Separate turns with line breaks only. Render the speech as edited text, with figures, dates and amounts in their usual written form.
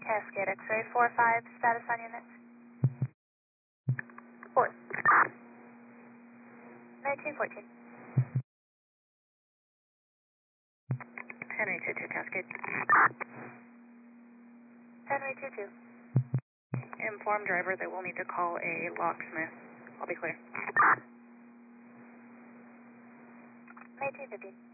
Cascade X-ray 4-5, status on units. Report. 1914.
Henry 22 Cascade.
Henry 22.
Inform driver that we'll need to call a locksmith. I'll be clear.
1815.